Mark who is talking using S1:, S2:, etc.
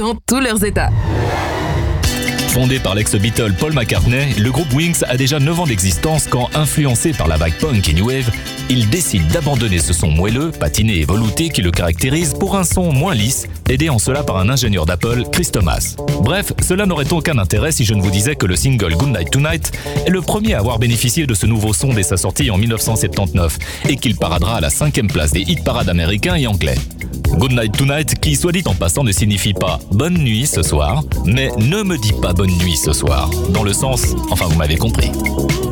S1: dans tous leurs états.
S2: Fondé par l'ex-Beatle Paul McCartney, le groupe Wings a déjà 9 ans d'existence quand, influencé par la vague punk et new wave, il décide d'abandonner ce son moelleux, patiné et velouté qui le caractérise pour un son moins lisse, aidé en cela par un ingénieur d'Apple, Chris Thomas. Bref, cela n'aurait aucun intérêt si je ne vous disais que le single Goodnight Tonight est le premier à avoir bénéficié de ce nouveau son dès sa sortie en 1979 et qu'il paradera à la 5e place des hit parades américains et anglais. Goodnight Tonight, qui soit dit en passant ne signifie pas « bonne nuit ce soir », mais ne me dis pas « bonne nuit ce soir », dans le sens, enfin vous m'avez compris.